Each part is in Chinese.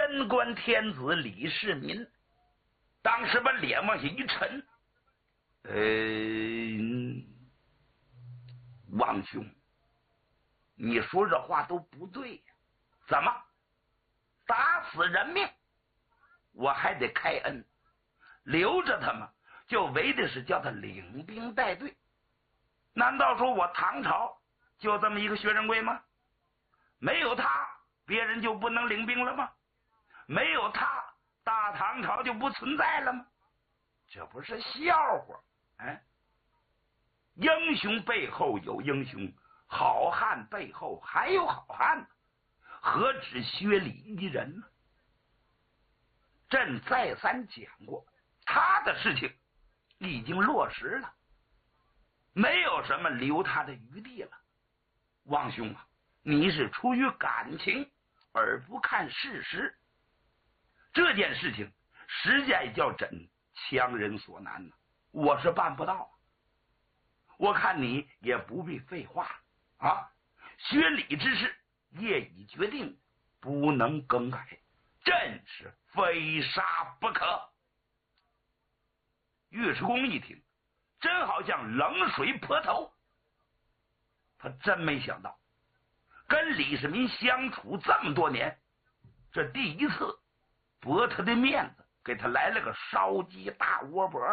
贞观天子李世民当时把脸往下一沉，王兄，你说这话都不对呀，怎么打死人命我还得开恩，留着他们就为的是叫他领兵带队？难道说我唐朝就这么一个薛仁贵吗？没有他别人就不能领兵了吗？没有他大唐朝就不存在了吗？这不是笑话。英雄背后有英雄，好汉背后还有好汉呢，何止薛礼一人呢？朕再三讲过，他的事情已经落实了，没有什么留他的余地了。王兄啊，你是出于感情而不看事实，这件事情实在叫朕强人所难呢，我是办不到。我看你也不必废话啊，薛礼之事业已决定，不能更改，朕是非杀不可。尉迟恭一听，真好像冷水泼头，他真没想到跟李世民相处这么多年，这第一次驳他的面子，给他来了个烧鸡大窝脖。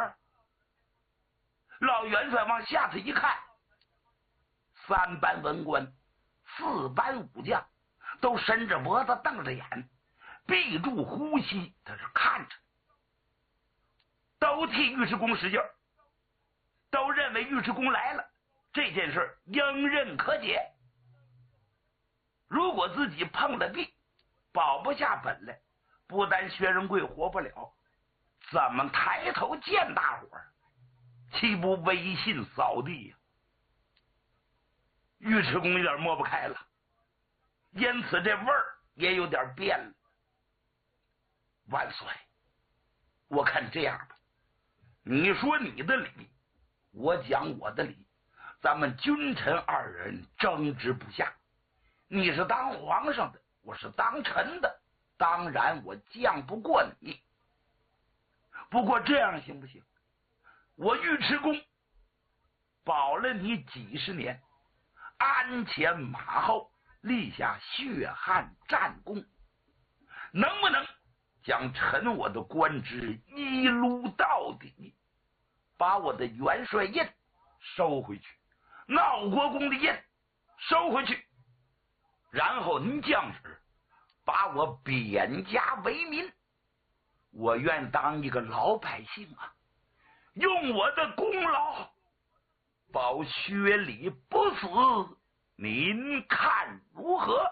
老元帅往下头一看，3班文官4班武将都伸着脖子瞪着眼，闭住呼吸，他是看着，都替尉迟恭使劲儿，都认为尉迟恭来了这件事迎刃可解。如果自己碰了壁，保不下本来，不但薛仁贵活不了，怎么抬头见大伙儿？岂不威信扫地呀？尉迟恭有点摸不开了，因此这味儿也有点变了。万岁，我看这样吧，你说你的理，我讲我的理，咱们君臣2人争执不下。你是当皇上的，我是当臣的，当然我犟不过你。不过这样行不行？我尉迟恭保了你几十年，鞍前马后，立下血汗战功，能不能将臣我的官职一撸到底，把我的元帅印收回去，闹国公的印收回去，然后您降旨把我贬家为民，我愿当一个老百姓啊，用我的功劳保薛礼不死，您看如何？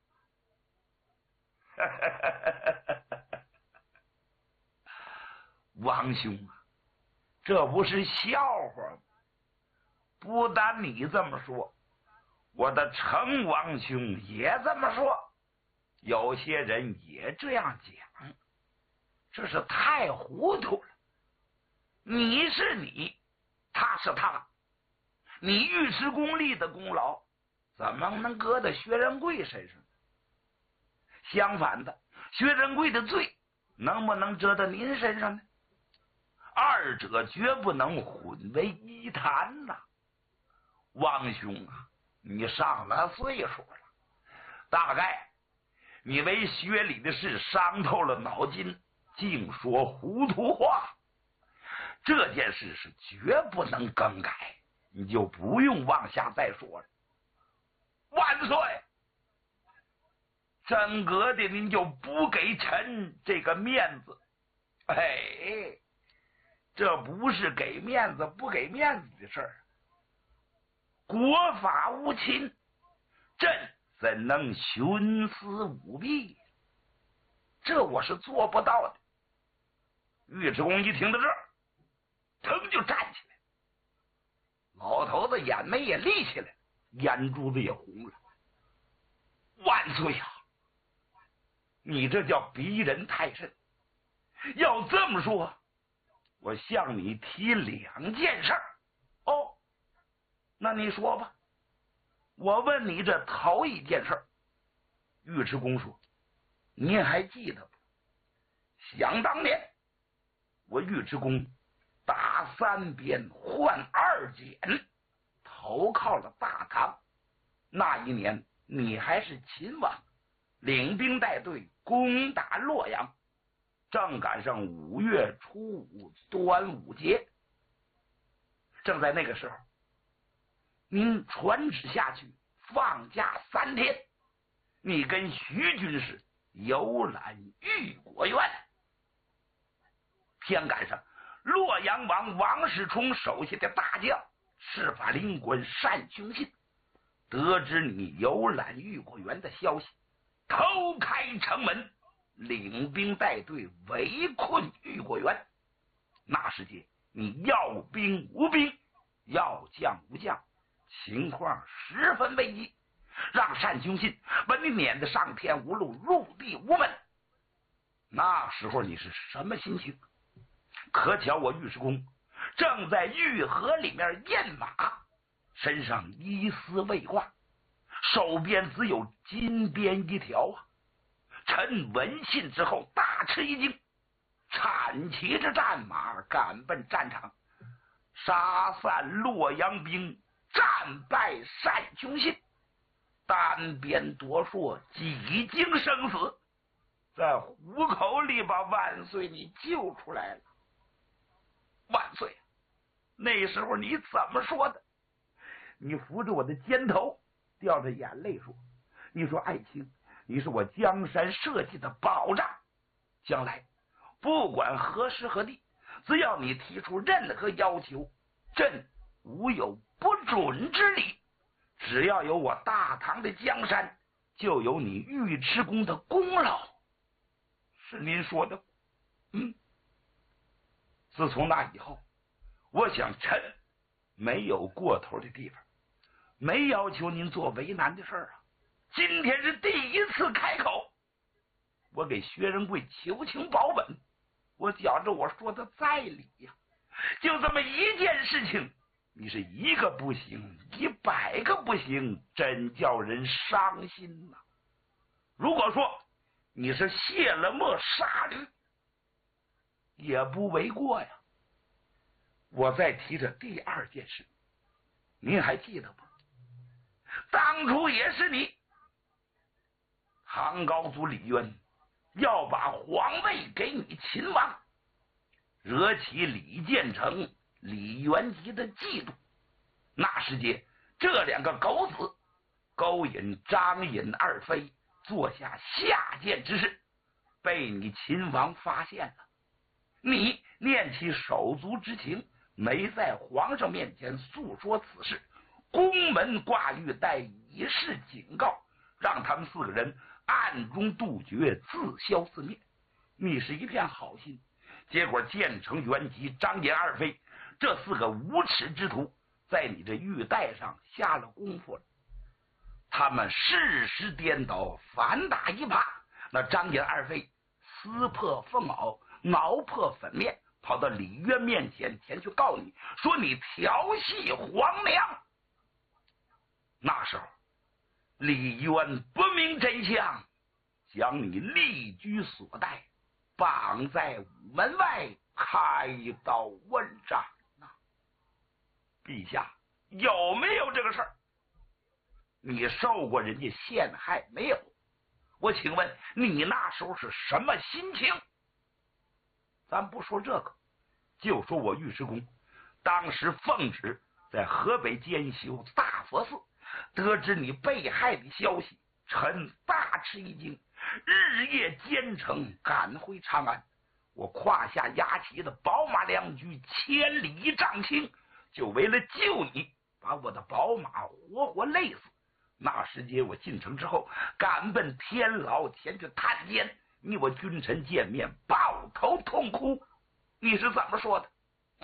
王兄啊，这不是笑话吗？不但你这么说，我的成王兄也这么说，有些人也这样讲，这是太糊涂了。你是你，他是他，你尉迟恭立的功劳怎么能搁在薛仁贵身上？相反的，薛仁贵的罪能不能折到您身上呢？二者绝不能混为一谈呐。王兄啊，你上了岁数了，大概你为薛礼的事伤透了脑筋，净说糊涂话。这件事是绝不能更改，你就不用往下再说了。万岁！真格的您就不给臣这个面子，这不是给面子不给面子的事儿。国法无侵，朕怎能徇私舞弊？这我是做不到的。尉迟恭一听到这儿，腾就站起来，老头子眼眉也立起来，眼珠子也红了。万岁啊，你这叫逼人太甚。要这么说，我向你提2件事。哦，那你说吧。我问你这头一件事。尉迟恭说，您还记得不？ 想当年，我尉迟恭打3鞭换2锏，投靠了大唐。那一年你还是秦王，领兵带队攻打洛阳，正赶上5月初5端午节。正在那个时候，您传旨下去放假3天，你跟徐军师游览玉果园。偏赶上洛阳王王世充手下的大将赤法灵官单雄信得知你游览玉果园的消息，偷开城门，领兵带队围困玉果园。那时节你要兵无兵，要将无将，情况十分危急，让单雄信把你撵得上天无路，入地无门。那时候你是什么心情？可巧我尉迟恭正在玉河里面验马，身上衣丝未挂，手边只有金鞭1条啊！臣闻信之后大吃一惊，铲骑着战马赶奔战场，杀散洛阳兵，战败单雄信，单鞭夺槊，几经生死，在虎口里把万岁你救出来了。万岁！那时候你怎么说的？你扶着我的肩头，掉着眼泪说：“你说爱卿，你是我江山社稷的保障，将来不管何时何地，只要你提出任何要求，朕无有不准之理。只要有我大唐的江山，就有你尉迟恭的功劳。”是您说的。自从那以后，我想臣没有过头的地方，没要求您做为难的事啊。今天是第一次开口，我给薛仁贵求情保本，我觉着我说的在理呀。就这么一件事情，你是一个不行，100个不行，真叫人伤心呐。如果说你是卸了磨杀驴，也不为过呀。我再提这第2件事，您还记得吗？当初也是你，唐高祖李渊要把皇位给你秦王，惹起李建成、李元吉的嫉妒。那时节，这2个狗子勾引张尹2妃，做下下贱之事，被你秦王发现了。你念其手足之情，没在皇上面前诉说此事，宫门挂玉带以示警告，让他们4个人暗中杜绝，自消自灭。你是一片好心，结果建成、元吉、张延2妃这4个无耻之徒，在你这玉带上下了功夫了。他们事实颠倒，反打一耙。那张延2妃撕破凤袄，挠破粉面，跑到李渊面前前去告你，说你调戏皇娘。那时候李渊不明真相，将你立居所带，绑在午门外，开刀问斩呐。陛下有没有这个事儿？你受过人家陷害没有？我请问你那时候是什么心情？咱不说这个，就说我尉迟恭当时奉旨在河北监修大佛寺，得知你被害的消息，臣大吃一惊，日夜兼程赶回长安。我胯下压旗的宝马2驹千里一丈青，就为了救你，把我的宝马活活累死。那时节我进城之后，赶奔天牢前去探监，你我君臣见面，抱头痛哭。你是怎么说的？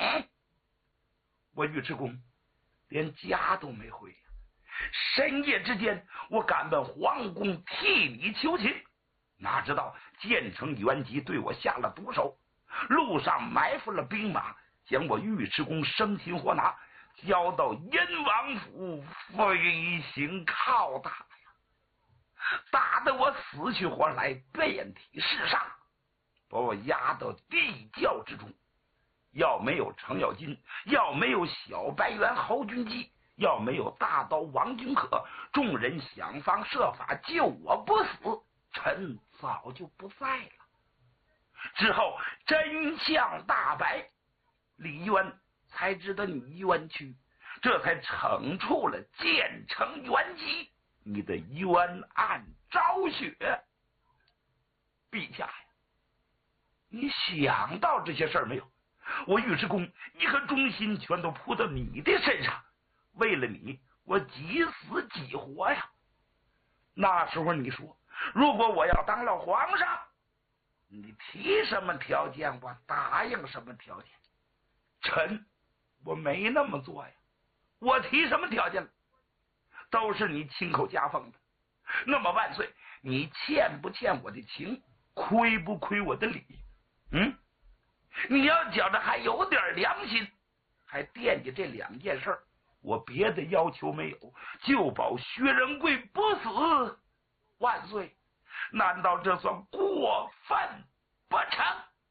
我尉迟恭连家都没回呀。深夜之间，我赶奔皇宫替你求情，哪知道建成、元吉对我下了毒手，路上埋伏了兵马，将我尉迟恭生擒活拿，交到燕王府，飞行拷打呀，打得我死去活来，遍体是伤。 把我押到地窖之中。要没有程咬金，要没有小白猿侯君集，要没有大刀王君可，众人想方设法救我不死，臣早就不在了。之后真相大白，李渊才知道你冤屈，这才惩处了建成元吉，你的冤案昭雪。陛下呀，你想到这些事儿没有？我尉迟恭一颗忠心全都扑到你的身上，为了你我几死几活呀。那时候你说，如果我要当了皇上，你提什么条件我答应什么条件。臣我没那么做呀，我提什么条件了？都是你亲口加封的。那么万岁，你欠不欠我的情，亏不亏我的礼？你要觉得还有点良心，还惦记这2件事，我别的要求没有，就保薛仁贵不死。万岁，难道这算过分不成？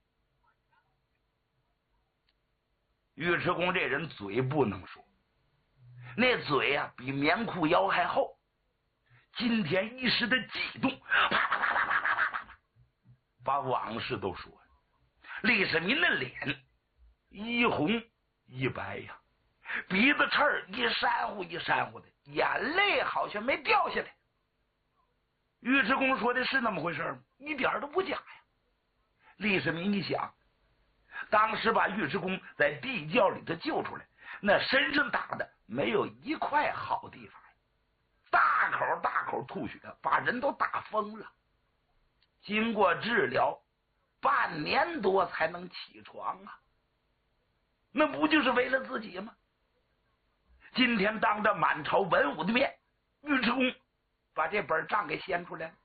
尉迟恭这人嘴不能说，那嘴啊比棉裤腰还厚。今天一时的激动，啪啪啪啪啪啪啪啪，把往事都说了。李世民的脸一红一白呀，鼻子刺儿一扇乎一扇乎的，眼泪好像没掉下来。尉迟恭说的是那么回事吗？一点都不假呀。李世民一想，当时把尉迟恭在地窖里头救出来，那身上打的没有一块好地方，大口大口吐血，把人都打疯了。经过治疗半年多才能起床啊，那不就是为了自己吗？今天当着满朝文武的面，尉迟恭把这本账给掀出来了。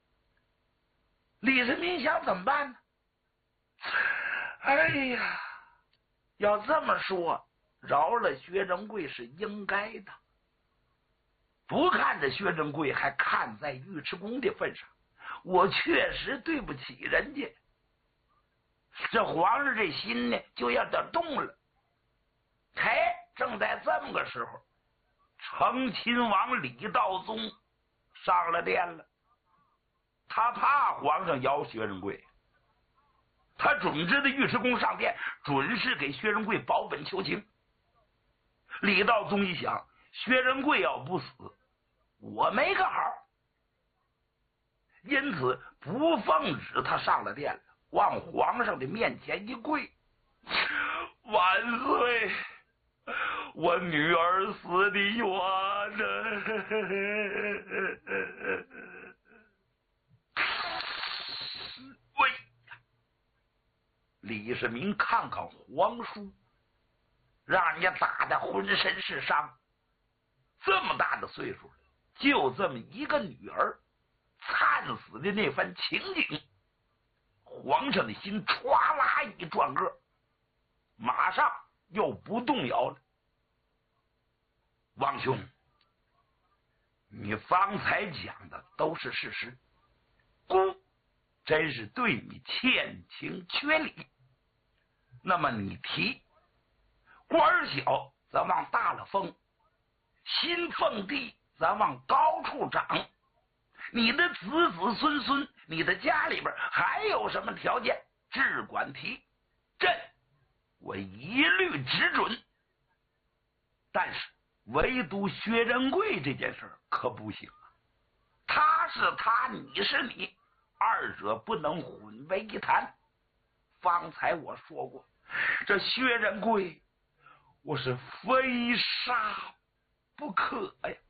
李世民想怎么办呢？哎呀，要这么说，饶了薛仁贵是应该的。不看着薛仁贵，还看在尉迟恭的份上，我确实对不起人家。这皇上这心呢就要得动了。正在这么个时候，成亲王李道宗上了殿了。他怕皇上摇薛仁贵，他准知道尉迟恭上殿准是给薛仁贵保本求情。李道宗一想，薛仁贵要不死，我没个好，因此不奉旨他上了殿了，往皇上的面前一跪：万岁，我女儿死的冤喂！李世民看看皇叔，让人家打得浑身是伤，这么大的岁数了，就这么一个女儿，惨死的那番情景，皇上的心歘啦一转个，马上又不动摇了。王兄，你方才讲的都是事实，孤真是对你欠情缺礼。那么你提官小咱往大了封，薪俸低咱往高处涨，你的子子孙孙，你的家里边还有什么条件，只管提，朕我一律只准。但是唯独薛仁贵这件事可不行啊，他是他，你是你，二者不能混为一谈。方才我说过，这薛仁贵我是非杀不可呀。